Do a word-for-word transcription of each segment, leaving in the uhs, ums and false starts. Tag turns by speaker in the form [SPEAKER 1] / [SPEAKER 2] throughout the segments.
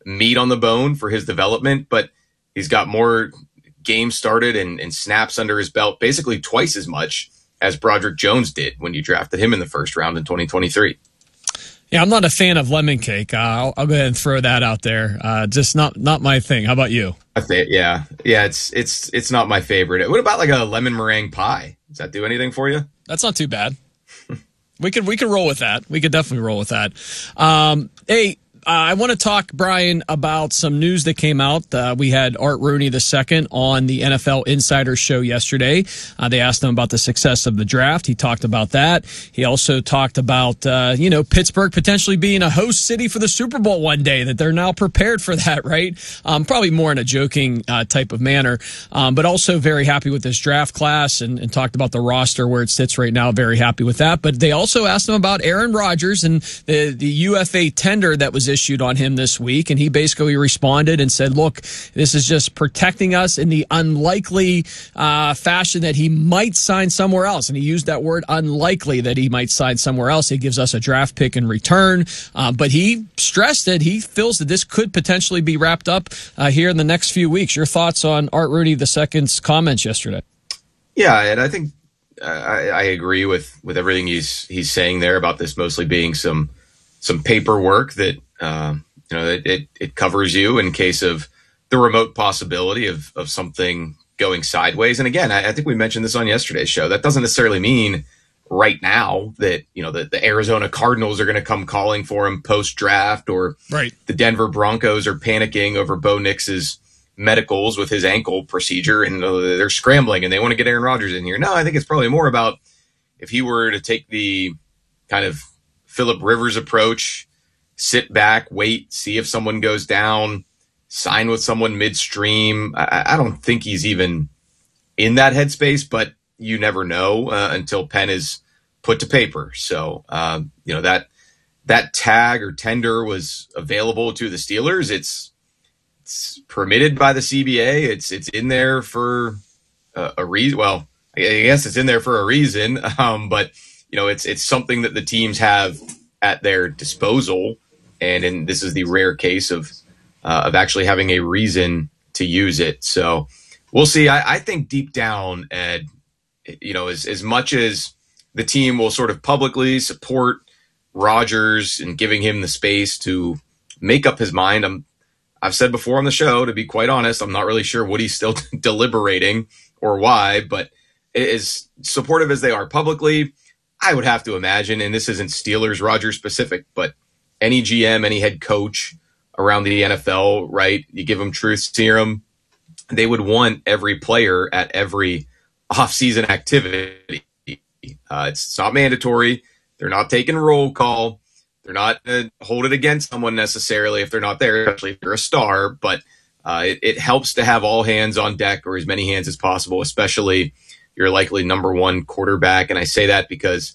[SPEAKER 1] meat on the bone for his development, but he's got more games started and, and snaps under his belt, basically twice as much as Broderick Jones did when you drafted him in the first round in twenty twenty-three.
[SPEAKER 2] Yeah, I'm not a fan of lemon cake. Uh, I'll, I'll go ahead and throw that out there. Uh, just not not my thing. How about you?
[SPEAKER 1] I think, yeah, yeah, it's it's it's not my favorite. What about like a lemon meringue pie? Does that do anything for you?
[SPEAKER 2] That's not too bad. we could we could roll with that. We could definitely roll with that. Um, hey. Uh, I want to talk, Brian, about some news that came out. Uh, we had Art Rooney the second on the N F L Insider show yesterday. Uh, they asked him about the success of the draft. He talked about that. He also talked about, uh, you know, Pittsburgh potentially being a host city for the Super Bowl one day, that they're now prepared for that, right? Um, probably more in a joking uh, type of manner, um, but also very happy with this draft class and, and talked about the roster where it sits right now. Very happy with that. But they also asked him about Aaron Rodgers and the, the U F A tender that was issued on him this week, and he basically responded and said, look, this is just protecting us in the unlikely uh, fashion that he might sign somewhere else. And he used that word unlikely, that he might sign somewhere else. He gives us a draft pick in return. Uh, but he stressed that he feels that this could potentially be wrapped up uh, here in the next few weeks. Your thoughts on Art Rooney the second's comments yesterday?
[SPEAKER 1] Yeah, and I think uh, I, I agree with, with everything he's he's saying there about this mostly being some some paperwork that Uh, you know, it, it, it covers you in case of the remote possibility of, of something going sideways. And again, I, I think we mentioned this on yesterday's show. That doesn't necessarily mean right now that, you know, the, the Arizona Cardinals are going to come calling for him post draft, or
[SPEAKER 2] right.
[SPEAKER 1] the Denver Broncos are panicking over Bo Nix's medicals with his ankle procedure and uh, they're scrambling and they want to get Aaron Rodgers in here. No, I think it's probably more about if he were to take the kind of Phillip Rivers approach, sit back, wait, see if someone goes down, sign with someone midstream. I, I don't think he's even in that headspace, but you never know uh, until pen is put to paper. So, uh, you know, that that tag or tender was available to the Steelers. It's it's permitted by the C B A. It's it's in there for a, a reason. Well, I guess it's in there for a reason, um, but, you know, it's it's something that the teams have at their disposal. And in, this is the rare case of uh, of actually having a reason to use it. So we'll see. I, I think deep down, Ed, you know, as, as much as the team will sort of publicly support Rodgers and giving him the space to make up his mind, I'm, I've said before on the show, to be quite honest, I'm not really sure what he's still deliberating or why, but as supportive as they are publicly, I would have to imagine, and this isn't Steelers Rodgers specific, but any G M, any head coach around the N F L, right? You give them truth serum, they would want every player at every offseason activity. Uh, it's, it's not mandatory. They're not taking roll call. They're not going to hold it against someone necessarily if they're not there, especially if you're a star. But uh, it, it helps to have all hands on deck, or as many hands as possible, especially your likely number one quarterback. And I say that because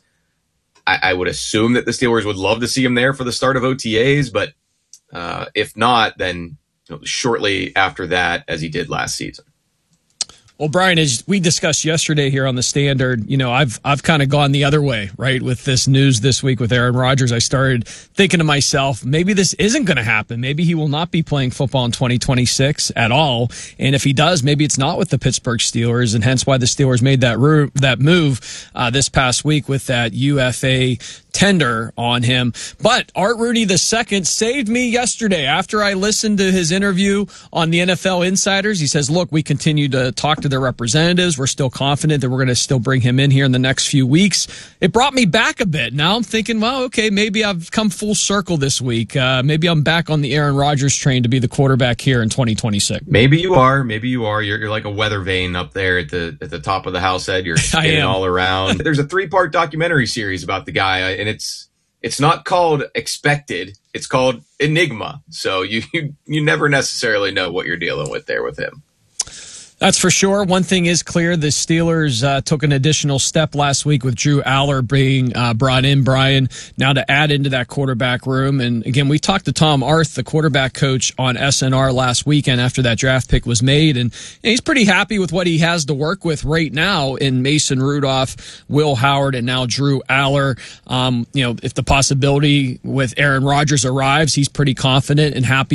[SPEAKER 1] I would assume that the Steelers would love to see him there for the start of O T As, but uh, if not, then you know, shortly after that, as he did last season.
[SPEAKER 2] Well, Brian, as we discussed yesterday here on the Standard, you know, I've I've kind of gone the other way, right, with this news this week with Aaron Rodgers. I started thinking to myself, maybe this isn't going to happen. Maybe he will not be playing football in twenty twenty-six at all. And if he does, maybe it's not with the Pittsburgh Steelers, and hence why the Steelers made that ro- that move uh, this past week with that U F A tender on him. But Art Rooney the second saved me yesterday after I listened to his interview on the N F L Insiders. He says, look, we continue to talk to their representatives. We're still confident that we're going to still bring him in here in the next few weeks. It brought me back a bit. Now I'm thinking, well, okay, maybe I've come full circle this week. Uh, maybe I'm back on the Aaron Rodgers train to be the quarterback here in twenty twenty-six.
[SPEAKER 1] Maybe you are. Maybe you are. You're, you're like a weather vane up there at the at the top of the house, Ed. You're spinning all around. There's a three-part documentary series about the guy, and it's it's not called Expected. It's called Enigma. So you, you you never necessarily know what you're dealing with there with him.
[SPEAKER 2] That's for sure. One thing is clear. The Steelers uh, took an additional step last week with Drew Aller being uh, brought in, Brian, now to add into that quarterback room. And again, we talked to Tom Arth, the quarterback coach, on S N R last weekend after that draft pick was made. And, and he's pretty happy with what he has to work with right now in Mason Rudolph, Will Howard, and now Drew Aller. Um, you know, if the possibility with Aaron Rodgers arrives, he's pretty confident and happy